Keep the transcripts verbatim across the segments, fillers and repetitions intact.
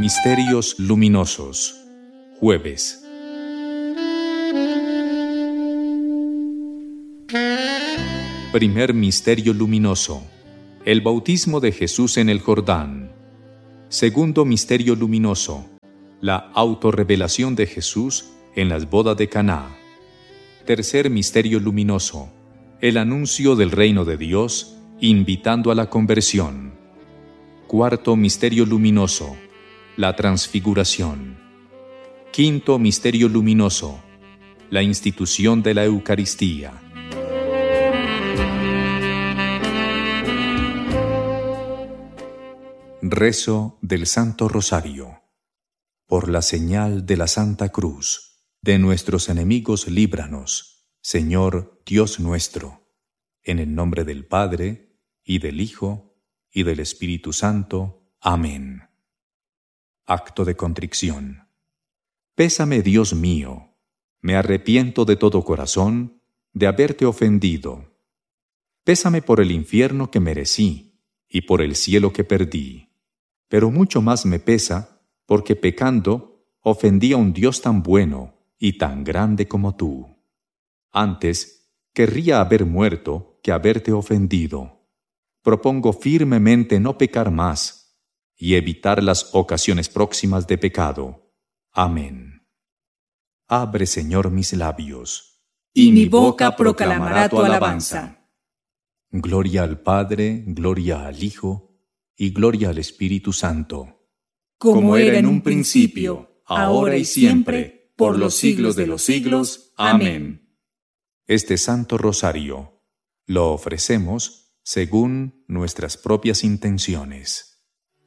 Misterios luminosos. Jueves. Primer misterio luminoso: el bautismo de Jesús en el Jordán. Segundo misterio luminoso: la autorrevelación de Jesús en las bodas de Caná. Tercer misterio luminoso: el anuncio del reino de Dios, invitando a la conversión. Cuarto misterio luminoso: la transfiguración. Quinto misterio luminoso: la institución de la Eucaristía. Rezo del Santo Rosario. Por la señal de la Santa Cruz, de nuestros enemigos líbranos, Señor Dios nuestro. En el nombre del Padre, y del Hijo, y del Espíritu Santo. Amén. Acto de contrición. Pésame, Dios mío, me arrepiento de todo corazón de haberte ofendido. Pésame por el infierno que merecí y por el cielo que perdí. Pero mucho más me pesa porque pecando ofendí a un Dios tan bueno y tan grande como tú. Antes querría haber muerto que haberte ofendido. Propongo firmemente no pecar más y evitar las ocasiones próximas de pecado. Amén. Abre, Señor, mis labios, y mi boca proclamará tu alabanza. Gloria al Padre, gloria al Hijo, y gloria al Espíritu Santo. Como era en un principio, ahora y siempre, por los siglos de los siglos. Amén. Este Santo Rosario lo ofrecemos según nuestras propias intenciones.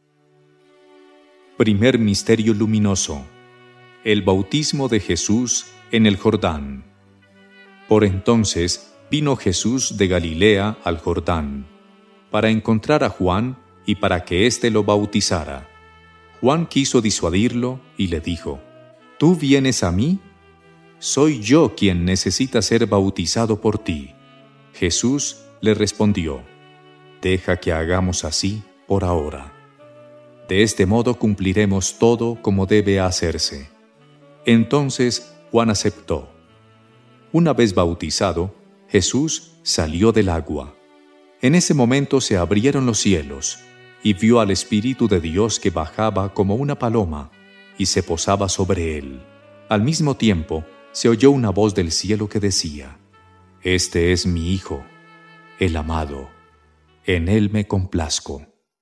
Primer misterio luminoso: el bautismo de Jesús en el Jordán. Por entonces vino Jesús de Galilea al Jordán, para encontrar a Juan y para que éste lo bautizara. Juan quiso disuadirlo y le dijo: ¿Tú vienes a mí? Soy yo quien necesita ser bautizado por ti. Jesús le respondió: Deja que hagamos así por ahora. De este modo cumpliremos todo como debe hacerse. Entonces Juan aceptó. Una vez bautizado, Jesús salió del agua. En ese momento se abrieron los cielos, y vio al Espíritu de Dios que bajaba como una paloma y se posaba sobre él. Al mismo tiempo, se oyó una voz del cielo que decía: Este es mi Hijo, el amado, en él me complazco.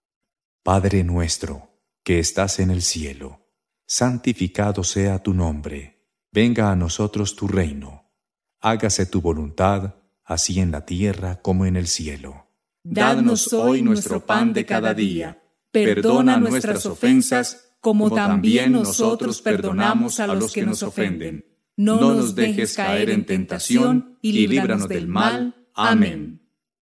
Padre nuestro, que estás en el cielo, santificado sea tu nombre. Venga a nosotros tu reino. Hágase tu voluntad, así en la tierra como en el cielo. Dadnos hoy nuestro pan de cada día. Perdona nuestras ofensas, como también nosotros perdonamos a los que nos ofenden. No nos dejes caer en tentación y líbranos del mal. Amén.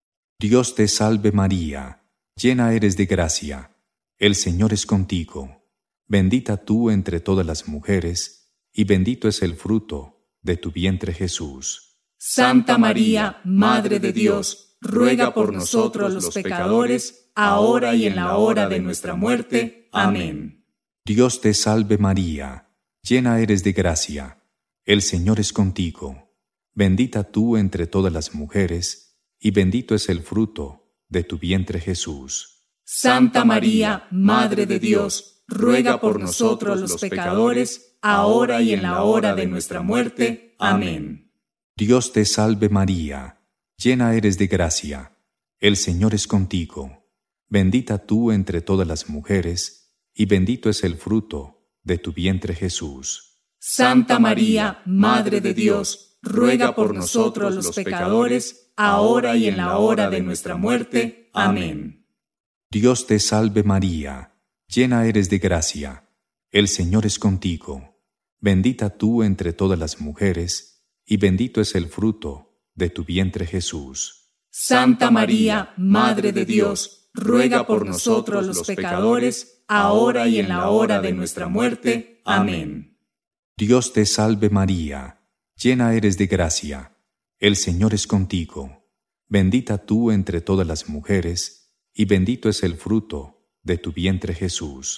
Dios te salve María, llena eres de gracia. El Señor es contigo. Bendita tú entre todas las mujeres, y bendito es el fruto de tu vientre Jesús. Santa María, Madre de Dios, ruega por nosotros los pecadores, ahora y en la hora de nuestra muerte. Amén. Dios te salve María, llena eres de gracia. El Señor es contigo. Bendita tú entre todas las mujeres, y bendito es el fruto de tu vientre Jesús. Santa María, Madre de Dios, ruega por nosotros los pecadores, ahora y en la hora de nuestra muerte. Amén. Dios te salve María, llena eres de gracia. El Señor es contigo. Bendita tú entre todas las mujeres, y bendito es el fruto de tu vientre Jesús. Santa María, Madre de Dios, ruega por nosotros los pecadores, ahora y en la hora de nuestra muerte. Amén. Dios te salve María, llena eres de gracia. El Señor es contigo. Bendita tú entre todas las mujeres, y bendito es el fruto de tu vientre Jesús. Santa María, Madre de Dios, ruega por nosotros los pecadores, ahora y en la hora de nuestra muerte. Amén. Dios te salve María, llena eres de gracia. El Señor es contigo. Bendita tú entre todas las mujeres, y bendito es el fruto de tu vientre Jesús.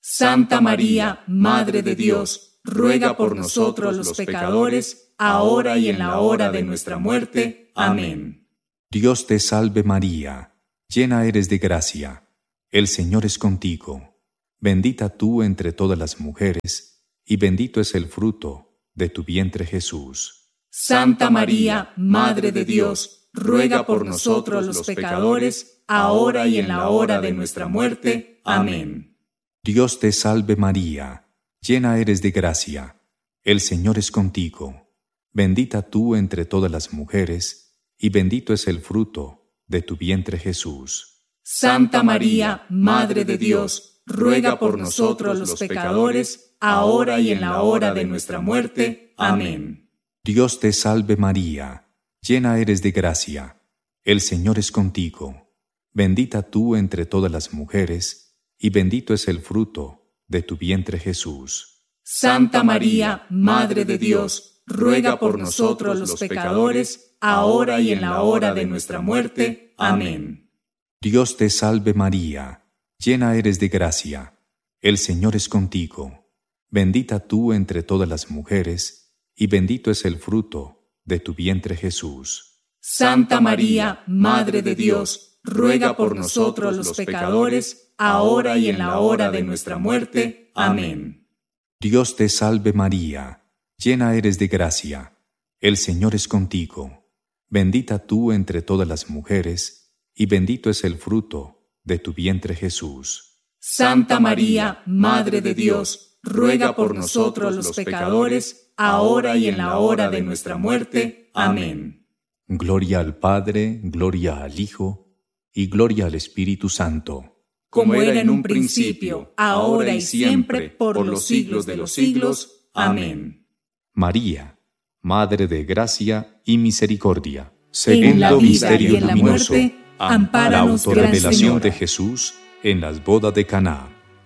Santa María, Madre de Dios, ruega por nosotros los pecadores, ahora y en la hora de nuestra muerte. Amén. Dios te salve María, llena eres de gracia, el Señor es contigo. Bendita tú entre todas las mujeres, y bendito es el fruto de tu vientre Jesús. Santa María, Madre de Dios, ruega por nosotros los pecadores, ahora y en la hora de nuestra muerte. Amén. Dios te salve María, llena eres de gracia, el Señor es contigo. Bendita tú entre todas las mujeres, y bendito es el fruto de tu vientre Jesús. Santa María, Madre de Dios, ruega por nosotros los pecadores, ahora y en la hora de nuestra muerte. Amén. Dios te salve María, llena eres de gracia, el Señor es contigo. Bendita tú entre todas las mujeres, y bendito es el fruto de tu vientre Jesús. Santa María, Madre de Dios, ruega por nosotros los pecadores, ahora y en la hora de nuestra muerte. Amén. Dios te salve María, llena eres de gracia, el Señor es contigo. Bendita tú entre todas las mujeres, y bendito es el fruto de tu vientre Jesús. Santa María, Madre de Dios, ruega por nosotros los pecadores, ahora y en la hora de nuestra muerte. Amén. Dios te salve María, llena eres de gracia, el Señor es contigo. Bendita tú entre todas las mujeres, y bendito es el fruto de tu vientre Jesús. Santa María, Madre de Dios, ruega por nosotros los pecadores, ahora y en la hora de nuestra muerte. Amén. Gloria al Padre, gloria al Hijo, y gloria al Espíritu Santo. Como era en un principio, ahora y siempre, por los siglos de los siglos. Amén. María, Madre de gracia y misericordia, según la vida y en la muerte, la ampáranos, Gran autorrevelación Señora. de Jesús en las bodas de Caná.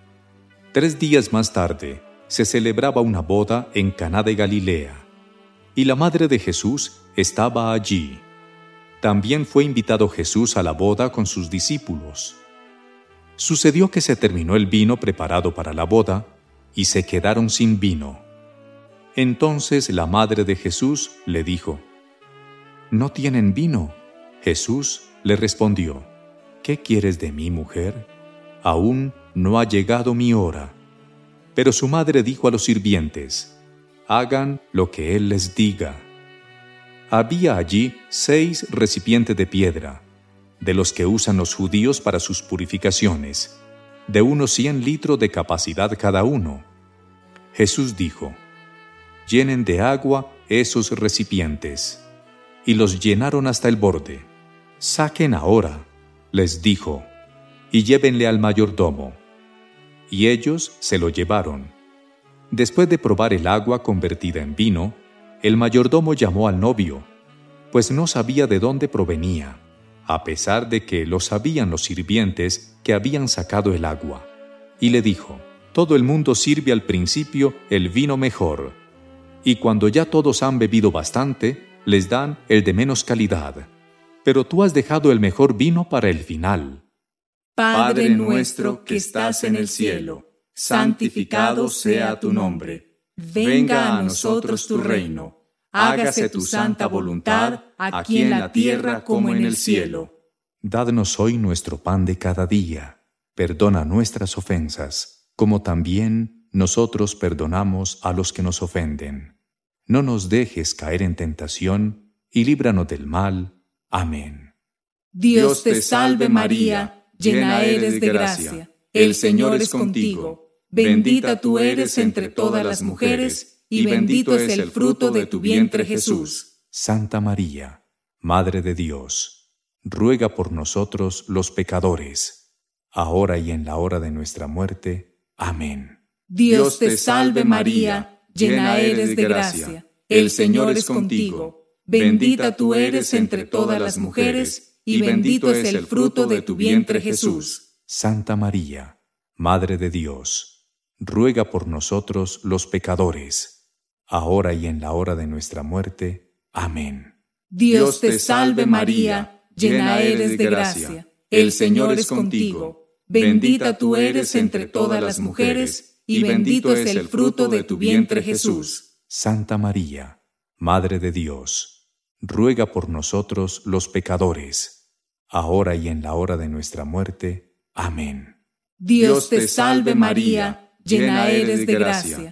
Tres días más tarde, se celebraba una boda en Caná de Galilea, y la madre de Jesús estaba allí. También fue invitado Jesús a la boda con sus discípulos. Sucedió que se terminó el vino preparado para la boda, y se quedaron sin vino. Entonces la madre de Jesús le dijo: ¿No tienen vino? Jesús le respondió: ¿Qué quieres de mí, mujer? Aún no ha llegado mi hora. Pero su madre dijo a los sirvientes: Hagan lo que él les diga. Había allí seis recipientes de piedra, de los que usan los judíos para sus purificaciones, de unos cien litros de capacidad cada uno. Jesús dijo: Llenen de agua esos recipientes. Y los llenaron hasta el borde. Saquen ahora, les dijo, y llévenle al mayordomo. Y ellos se lo llevaron. Después de probar el agua convertida en vino, el mayordomo llamó al novio, pues no sabía de dónde provenía, a pesar de que lo sabían los sirvientes que habían sacado el agua. Y le dijo: Todo el mundo sirve al principio el vino mejor, y cuando ya todos han bebido bastante, les dan el de menos calidad. Pero tú has dejado el mejor vino para el final. Padre nuestro que estás en el cielo, santificado sea tu nombre. Venga a nosotros tu reino. Hágase tu santa voluntad, aquí en la tierra como en el cielo. Dadnos hoy nuestro pan de cada día. Perdona nuestras ofensas, como también nosotros perdonamos a los que nos ofenden. No nos dejes caer en tentación, y líbranos del mal. Amén. Dios te salve María, llena eres de gracia. El Señor es contigo. Bendita tú eres entre todas las mujeres, y bendito es el fruto de tu vientre Jesús. Santa María, Madre de Dios, ruega por nosotros los pecadores, ahora y en la hora de nuestra muerte. Amén. Dios te salve María, llena eres de gracia. El Señor es contigo. Bendita tú eres entre todas las mujeres, y bendito es el fruto de tu vientre Jesús. Santa María, Madre de Dios, ruega por nosotros los pecadores, ahora y en la hora de nuestra muerte. Amén. Dios te salve María, llena eres de gracia. El Señor es contigo. bendita tú eres entre todas las mujeres, y bendito es el fruto de tu vientre, Jesús. Santa María, Madre de Dios, ruega por nosotros los pecadores, ahora y en la hora de nuestra muerte. Amén. Dios te salve María, llena eres de gracia.